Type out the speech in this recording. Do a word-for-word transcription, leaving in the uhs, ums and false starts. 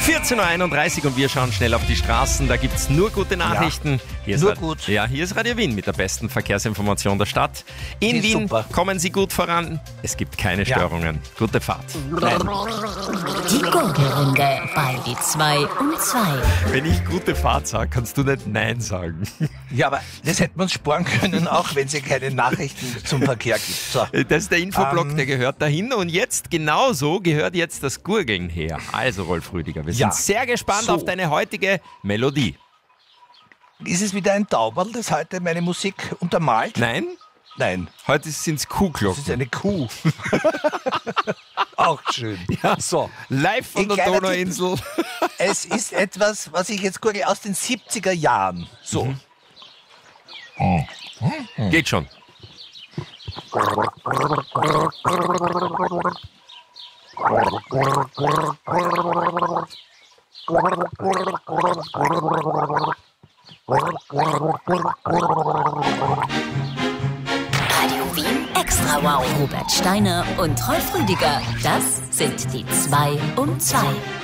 vierzehn Uhr einunddreißig und wir schauen schnell auf die Straßen. Da gibt es nur gute Nachrichten. Ja, hier ist nur Ra- gut. Ja, hier ist Radio Wien mit der besten Verkehrsinformation der Stadt. In Die ist Wien super. kommen Sie gut voran. Es gibt keine Ja. Störungen. Gute Fahrt. Die Gurgelrunde bei die zwei um zwei. Wenn ich gute Fahrt sage, kannst du nicht Nein sagen. Ja, aber das hätten wir uns sparen können, auch wenn es ja keine Nachrichten zum Verkehr gibt. So. Das ist der Infoblock, Ähm. der gehört dahin. Und jetzt genauso gehört jetzt das Gurgeln her. Also Rolf Rüdiger, wir Ja. sind sehr gespannt So. auf deine heutige Melodie. Ist es wieder ein Tauberl, das heute meine Musik untermalt? Nein? Nein, Heute sind es das Kuhglocken. ist eine Kuh. Auch schön. Ja. So, Live von Ein der kleiner Donauinsel. es ist etwas, was ich jetzt gurgel aus den siebziger Jahren. So. Geht schon. Radio Wien Extra Wow. Robert Steiner und Rolf Rüdiger. Das sind die zwei um zwei.